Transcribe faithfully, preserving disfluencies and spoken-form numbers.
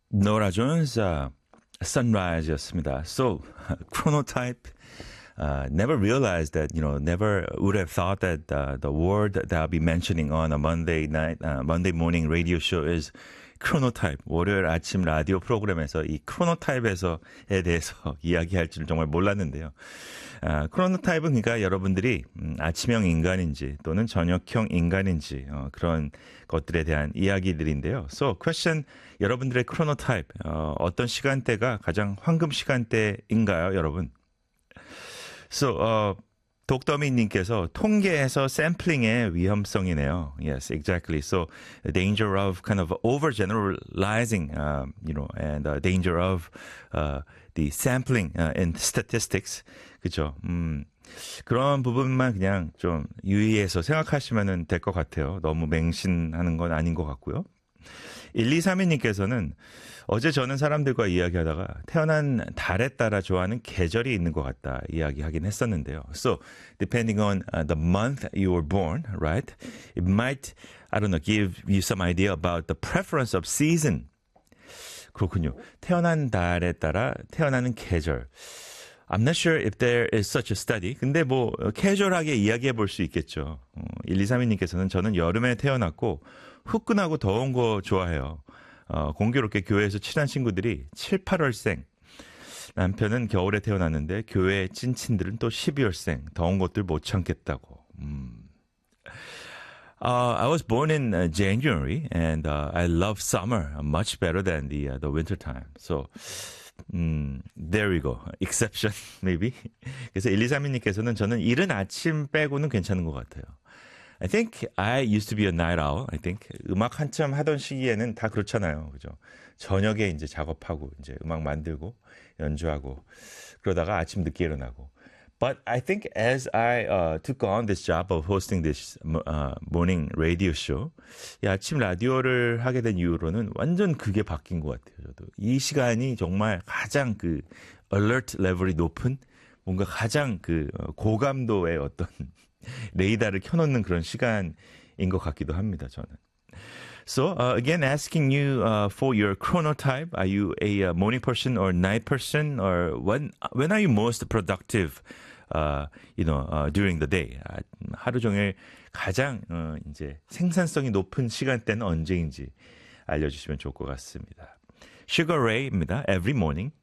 Nora Jones, uh, Sunrise였습니다. So, chronotype. Uh, never realized that, you know, never would have thought that uh, the word that I'll be mentioning on a Monday night, uh, Monday morning radio show is chronotype. 월요일 아침 라디오 프로그램에서 이 chronotype에서에 대해서 이야기할 줄 정말 몰랐는데요. 아, chronotype은 그러니까 여러분들이 음, 아침형 인간인지 또는 저녁형 인간인지 어, 그런 것들에 대한 이야기들인데요. So, question, 여러분들의 chronotype, 어, 어떤 시간대가 가장 황금 시간대인가요, 여러분? So, uh, 독더미님께서 통계에서 샘플링의 위험성이네요. Yes, exactly. So, the danger of kind of overgeneralizing, uh, you know, and uh, danger of uh, the sampling uh, in statistics. 그죠? 음, 그런 부분만 그냥 좀 유의해서 생각하시면 될 것 같아요. 너무 맹신하는 건 아닌 것 같고요. 일이삼이님께서는 어제 저는 사람들과 이야기하다가 태어난 달에 따라 좋아하는 계절이 있는 것 같다 이야기하긴 했었는데요. So, depending on uh, the month you were born, right? It might, I don't know, give you some idea about the preference of season. 그렇군요. 태어난 달에 따라 태어나는 계절. I'm not sure if there is such a study. 근데 뭐 캐주얼하게 이야기해 볼 수 있겠죠. 어, 일이삼이님께서는 저는 여름에 태어났고 후끈하고 더운 거 좋아해요. 어, 공교롭게 교회에서 친한 친구들이 칠, 팔월생. 남편은 겨울에 태어났는데 교회 찐친들은 또 십이월생. 더운 것들 못 참겠다고. 음. Uh, I was born in uh, January and uh, I love summer much better than the uh, the winter time. So 음, there we go. Exception, maybe. 그래서 일이삼이님께서는 저는 이른 아침 빼고는 괜찮은 것 같아요. I think I used to be a night owl. I think 음악 한참 하던 시기에는 다 그렇잖아요. 그죠? 저녁에 이제 작업하고, 이제 음악 만들고, 연주하고, 그러다가 아침 늦게 일어나고. But I think as I uh, took on this job of hosting this uh, morning radio show, 이 아침 라디오를 하게 된 이후로는 완전 그게 바뀐 것 같아요. 저도 이 시간이 정말 가장 그 alert 레벨이 높은 뭔가 가장 그 고감도의 어떤 레이더를 켜놓는 그런 시간인 것 같기도 합니다. 저는. So uh, again, asking you uh, for your chronotype. Are you a uh, morning person or night person, or when when are you most productive? Uh, you know, uh, during the day. 아, 하루 종일 가장 어, 이제 생산성이 높은 시간대는 언제인지 알려주시면 좋을 것 같습니다. Sugar Ray입니다. Every morning.